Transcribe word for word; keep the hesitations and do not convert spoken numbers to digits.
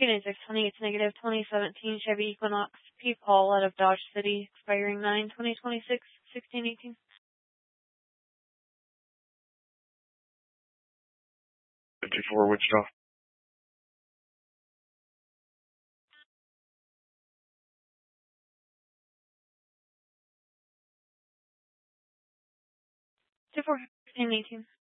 six twenty, it's negative twenty seventeen Chevy Equinox P. Paul out of Dodge City, expiring nine twenty twenty-six, sixteen eighteen. fifty-four Wichita. two four sixteen eighteen.